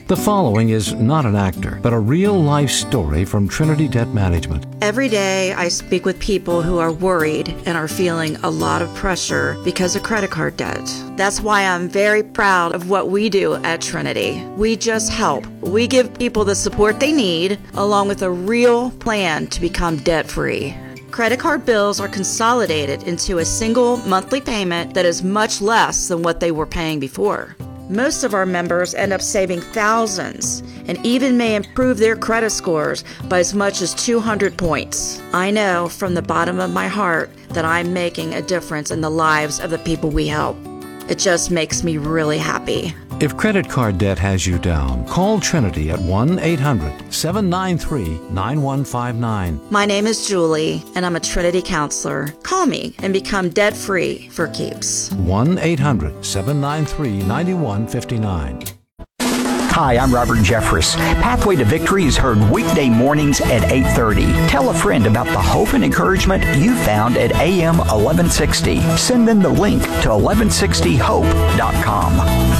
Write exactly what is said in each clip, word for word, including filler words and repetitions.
The following is not an actor, but a real-life story from Trinity Debt Management. Every day I speak with people who are worried and are feeling a lot of pressure because of credit card debt. That's why I'm very proud of what we do at Trinity. We just help. We give people the support they need, along with a real plan to become debt-free. Credit card bills are consolidated into a single monthly payment that is much less than what they were paying before. Most of our members end up saving thousands and even may improve their credit scores by as much as two hundred points. I know from the bottom of my heart that I'm making a difference in the lives of the people we help. It just makes me really happy. If credit card debt has you down, call Trinity at one eight hundred, seven nine three, nine one five nine. My name is Julie, and I'm a Trinity counselor. Call me and become debt-free for keeps. one eight hundred, seven nine three, nine one five nine. Hi, I'm Robert Jeffress. Pathway to Victory is heard weekday mornings at eight thirty. Tell a friend about the hope and encouragement you found at A M eleven sixty. Send them the link to eleven sixty hope dot com.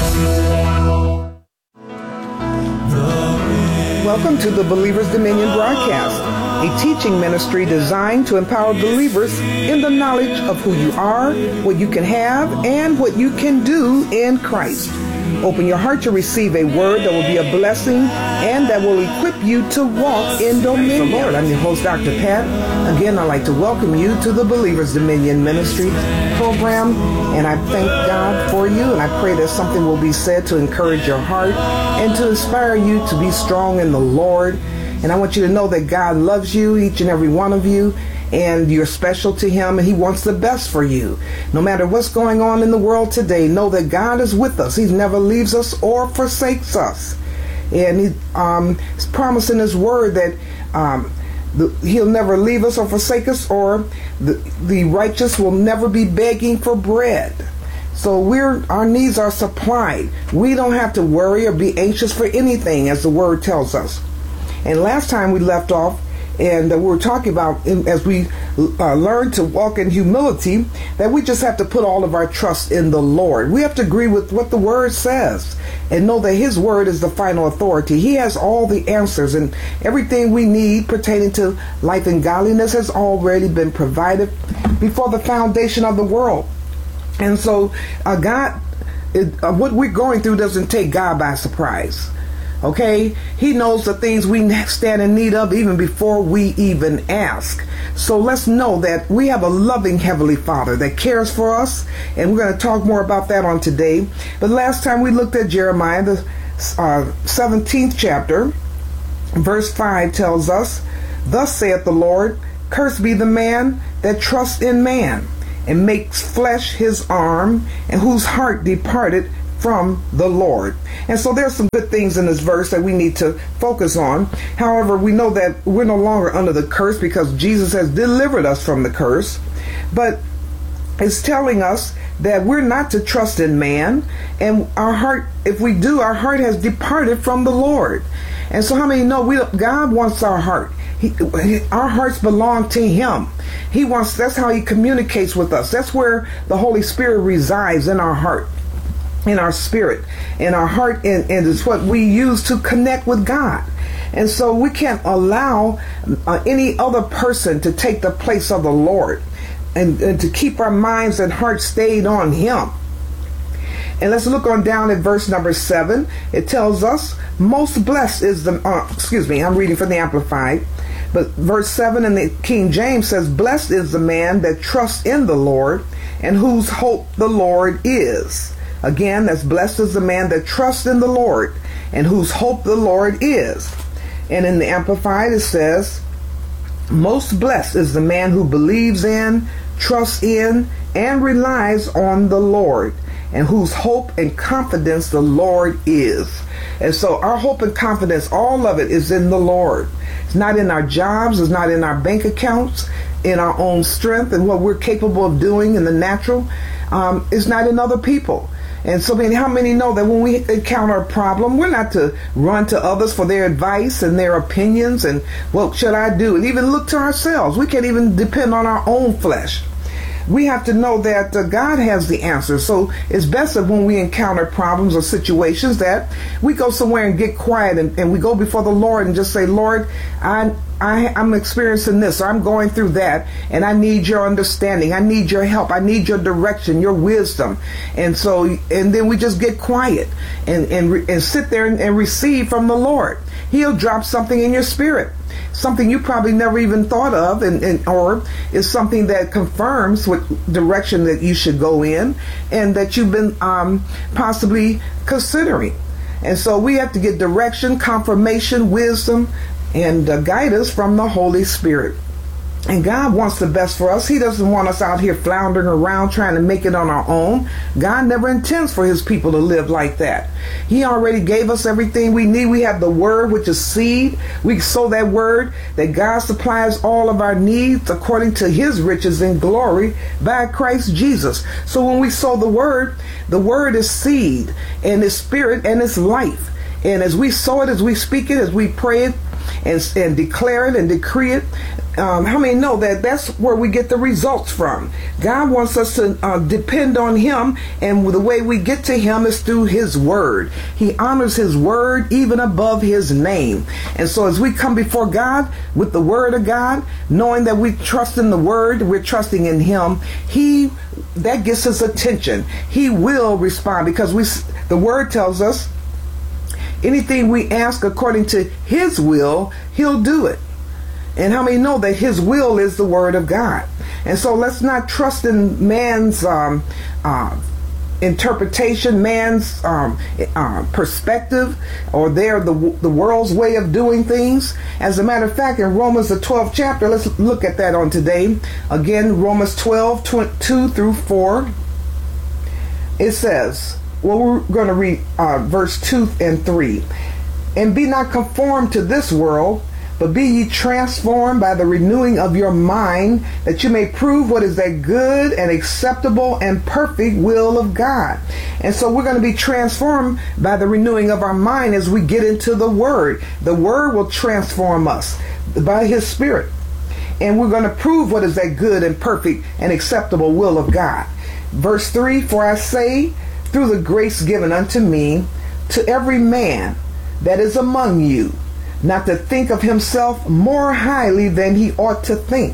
Welcome to the Believer's Dominion broadcast, a teaching ministry designed to empower believers in the knowledge of who you are, what you can have, and what you can do in Christ. Open your heart to receive a word that will be a blessing and that will equip you to walk in dominion. Lord, I'm your host, Doctor Pat. Again, I'd like to welcome you to the Believer's Dominion Ministry program, and I thank God for you, and I pray that something will be said to encourage your heart and to inspire you to be strong in the Lord. And I want you to know that God loves you, each and every one of you, and you're special to Him, and He wants the best for you. No matter what's going on in the world today, know that God is with us. He never leaves us or forsakes us. And He um, is promising His word that um, the, He'll never leave us or forsake us, or the, the righteous will never be begging for bread. So we're our needs are supplied. We don't have to worry or be anxious for anything, as the word tells us. And last time we left off, and uh, we were talking about, as we uh, learn to walk in humility, that we just have to put all of our trust in the Lord. We have to agree with what the Word says and know that His Word is the final authority. He has all the answers, and everything we need pertaining to life and godliness has already been provided before the foundation of the world. And so uh, God, it, uh, what we're going through doesn't take God by surprise. Okay, He knows the things we stand in need of even before we even ask. So let's know that we have a loving Heavenly Father that cares for us, and we're going to talk more about that on today. But last time we looked at Jeremiah, the uh, seventeenth chapter, verse five tells us, "Thus saith the Lord, cursed be the man that trusts in man, and makes flesh his arm, and whose heart departed from the Lord." And so there's some good things in this verse that we need to focus on. However, we know that we're no longer under the curse because Jesus has delivered us from the curse. But it's telling us that we're not to trust in man, and our heart, if we do, our heart has departed from the Lord. And so how many know we God wants our heart? He, our hearts belong to Him. He wants, that's how He communicates with us. That's where the Holy Spirit resides, in our heart, in our spirit, in our heart, and, and it's what we use to connect with God. And so we can't allow uh, any other person to take the place of the Lord, and, and to keep our minds and hearts stayed on Him. And let's look on down at verse number seven. It tells us, most blessed is the, uh, excuse me, I'm reading from the Amplified, but verse seven in the King James says, blessed is the man that trusts in the Lord, and whose hope the Lord is. Again, that's blessed is the man that trusts in the Lord, and whose hope the Lord is. And in the Amplified it says, most blessed is the man who believes in, trusts in, and relies on the Lord, and whose hope and confidence the Lord is. And so our hope and confidence, all of it is in the Lord. It's not in our jobs, it's not in our bank accounts, in our own strength and what we're capable of doing in the natural. Um, it's not in other people. And so many, how many know that when we encounter a problem, we're not to run to others for their advice and their opinions and what should I do, and even look to ourselves. We can't even depend on our own flesh. we have to know that uh, God has the answer. So it's best that when we encounter problems or situations that we go somewhere and get quiet and, and we go before the Lord and just say, Lord, I, I, I'm experiencing this, or I'm going through that, and I need your understanding. I need your help. I need your direction, your wisdom. And so, and then we just get quiet and, and, re, and sit there and, and receive from the Lord. He'll drop something in your spirit, something you probably never even thought of, and, and or is something that confirms what direction that you should go in and that you've been um, possibly considering. And so we have to get direction, confirmation, wisdom, and uh, guidance from the Holy Spirit. And God wants the best for us. He doesn't want us out here floundering around trying to make it on our own. God never intends for his people to live like that. He already gave us everything we need. We have the word, which is seed. We sow that word, that God supplies all of our needs according to his riches in glory by Christ Jesus. So when we sow the word, the word is seed, and it's spirit, and it's life. And as we sow it, as we speak it, as we pray it, and, and declare it and decree it, um, how many know that that's where we get the results from? God wants us to uh, depend on him, and the way we get to him is through his word. He honors his word even above his name. And so as we come before God with the word of God, knowing that we trust in the word, we're trusting in him, he that gets his attention. He will respond, because we the word tells us anything we ask according to his will, he'll do it. And how many know that his will is the word of God? And so let's not trust in man's um, uh, interpretation, man's um, uh, perspective, or their the, the world's way of doing things. As a matter of fact, in Romans the twelfth chapter, let's look at that on today. Again, Romans twelve, two through four. It says, well, we're going to read uh, verse two and three. And be not conformed to this world, but be ye transformed by the renewing of your mind, that you may prove what is that good and acceptable and perfect will of God. And so we're going to be transformed by the renewing of our mind as we get into the word. The word will transform us by his spirit. And we're going to prove what is that good and perfect and acceptable will of God. Verse three, for I say, through the grace given unto me, to every man that is among you, not to think of himself more highly than he ought to think,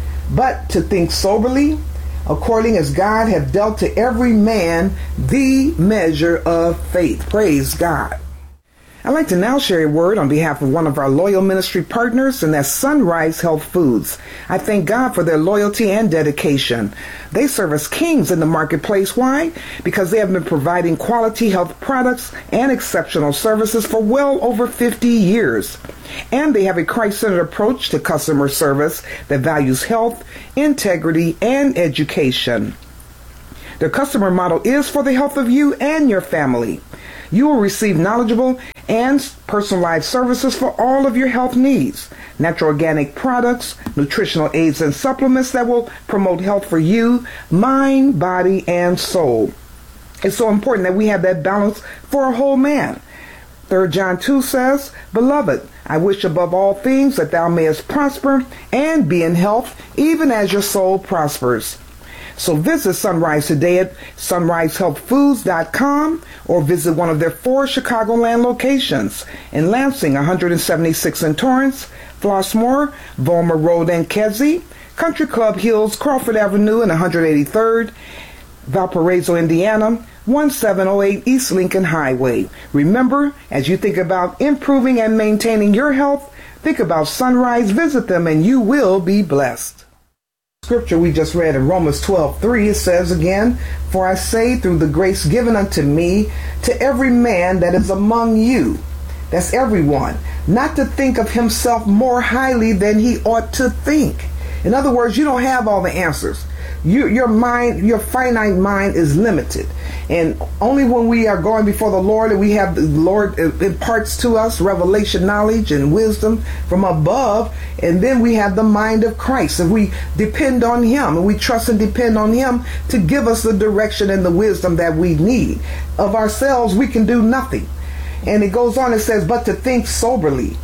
but to think soberly, according as God hath dealt to every man the measure of faith. Praise God. I'd like to now share a word on behalf of one of our loyal ministry partners, and that's Sunrise Health Foods. I thank God for their loyalty and dedication. They serve as kings in the marketplace. Why? Because they have been providing quality health products and exceptional services for well over fifty years. And they have a Christ-centered approach to customer service that values health, integrity, and education. Their customer model is for the health of you and your family. You will receive knowledgeable and personalized services for all of your health needs. Natural organic products, nutritional aids and supplements that will promote health for you, mind, body, and soul. It's so important that we have that balance for a whole man. Third John two says, Beloved, I wish above all things that thou mayest prosper and be in health, even as your soul prospers. So visit Sunrise today at sunrise health foods dot com or visit one of their four Chicagoland locations in Lansing, one seventy-six in Torrance, Flossmoor, Volmer Road and Kedzie, Country Club Hills, Crawford Avenue and one eighty-third, Valparaiso, Indiana, seventeen oh eight East Lincoln Highway. Remember, as you think about improving and maintaining your health, think about Sunrise. Visit them and you will be blessed. Scripture we just read in Romans twelve three, it says again, For I say through the grace given unto me, to every man that is among you, that's everyone, not to think of himself more highly than he ought to think. In other words, you don't have all the answers. You, your mind, your finite mind is limited. And only when we are going before the Lord and we have the Lord imparts to us revelation, knowledge, and wisdom from above, and then we have the mind of Christ. And we depend on him, and we trust and depend on him to give us the direction and the wisdom that we need. Of ourselves, we can do nothing. And it goes on, it says, but to think soberly,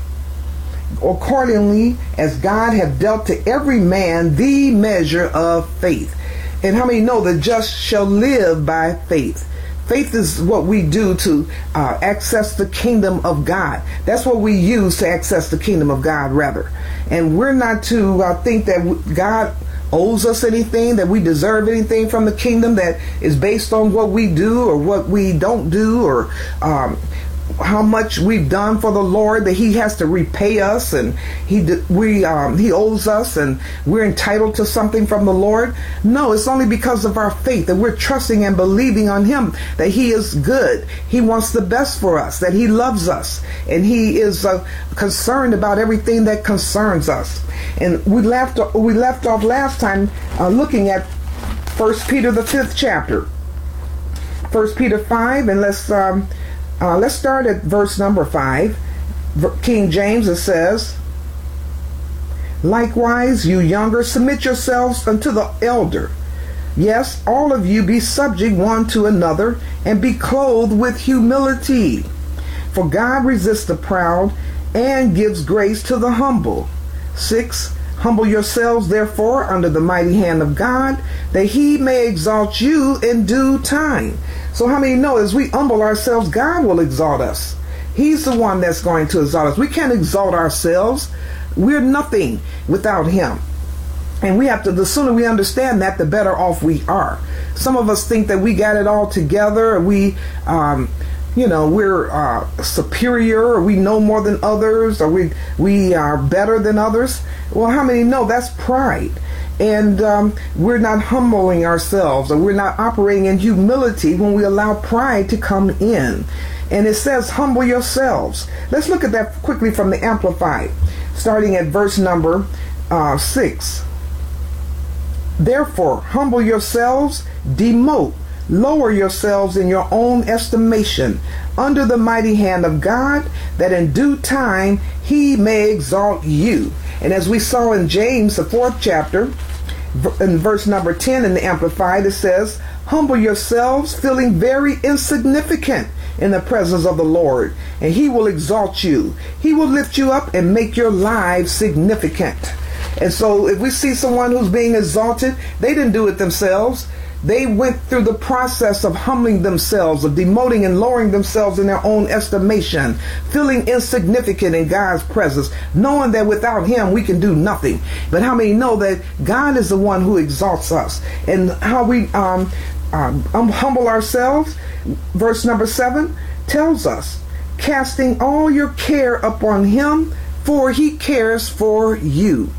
accordingly as God hath dealt to every man the measure of faith. And how many know the just shall live by faith? Faith is what we do to uh, access the kingdom of God. That's what we use to access the kingdom of God, rather. And we're not to uh, think that God owes us anything, that we deserve anything from the kingdom that is based on what we do or what we don't do, or um, how much we've done for the Lord, that he has to repay us and he we um, he owes us and we're entitled to something from the Lord. No, it's only because of our faith that we're trusting and believing on him, that he is good. He wants the best for us, that he loves us, and he is uh, concerned about everything that concerns us. And we left we left off last time uh, looking at First Peter, the fifth chapter. First Peter five, and let's um, Uh, let's start at verse number five. King James, it says, "Likewise, you younger, submit yourselves unto the elder. Yes, all of you be subject one to another, and be clothed with humility. For God resists the proud, and gives grace to the humble." Six, "Humble yourselves, therefore, under the mighty hand of God, that he may exalt you in due time." So how many know as we humble ourselves, God will exalt us? He's the one that's going to exalt us. We can't exalt ourselves. We're nothing without him. And we have to, the sooner we understand that, the better off we are. Some of us think that we got it all together. We, um, you know, we're uh, superior, or we know more than others, or we, we are better than others. Well, how many know that's pride? And um, we're not humbling ourselves, or we're not operating in humility when we allow pride to come in. And it says, humble yourselves. Let's look at that quickly from the Amplified, starting at verse number uh, six. "Therefore, humble yourselves, demote, lower yourselves in your own estimation, under the mighty hand of God, that in due time he may exalt you." And as we saw in James, the fourth chapter, in verse number ten in the Amplified, it says, "Humble yourselves, feeling very insignificant in the presence of the Lord, and he will exalt you. He will lift you up and make your lives significant." And so if we see someone who's being exalted, they didn't do it themselves. They went through the process of humbling themselves, of demoting and lowering themselves in their own estimation, feeling insignificant in God's presence, knowing that without him we can do nothing. But how many know that God is the one who exalts us? And how we um, um, humble ourselves, verse number seven tells us, "Casting all your care upon him, for he cares for you."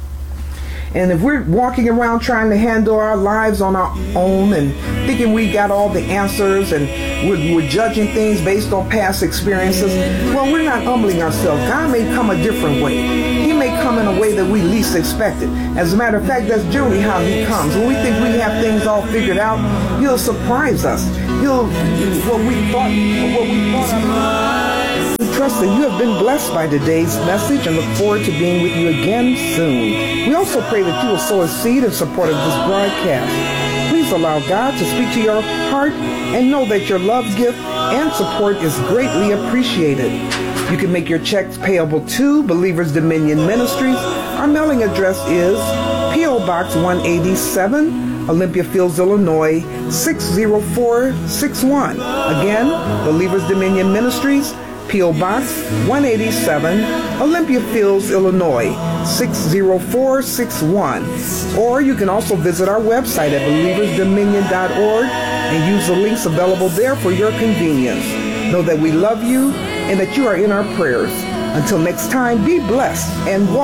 And if we're walking around trying to handle our lives on our own and thinking we got all the answers, and we're, we're judging things based on past experiences, well, we're not humbling ourselves. God may come a different way. He may come in a way that we least expect it. As a matter of fact, that's generally how he comes. When we think we have things all figured out, he'll surprise us. He'll, what we thought, what we thought We trust that you have been blessed by today's message and look forward to being with you again soon. We also pray that you will sow a seed in support of this broadcast. Please allow God to speak to your heart and know that your love, gift, and support is greatly appreciated. You can make your checks payable to Believers Dominion Ministries. Our mailing address is P O Box one eighty-seven, Olympia Fields, Illinois, six zero four six one. Again, Believers Dominion Ministries, P O Box one eighty-seven, Olympia Fields, Illinois, six zero four six one. Or you can also visit our website at believers dominion dot org and use the links available there for your convenience. Know that we love you and that you are in our prayers. Until next time, be blessed and walk